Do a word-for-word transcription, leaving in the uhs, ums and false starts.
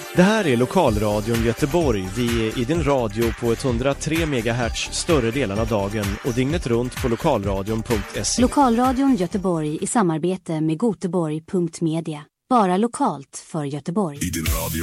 Det här är Lokalradion Göteborg. Vi är i din radio på etthundratre megahertz större delen av dagen och dygnet runt på lokalradion punkt se. Lokalradion Göteborg i samarbete med goteborg punkt media. Bara lokalt för Göteborg. I din radio.